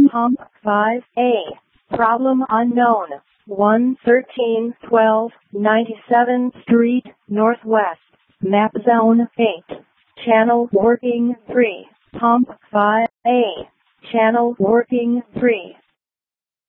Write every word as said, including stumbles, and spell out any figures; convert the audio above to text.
Pump five A. Problem unknown. one thirteen twelve ninety-seventh Street, Northwest. Map Zone eight. Channel working three. Pump five A. Channel working three.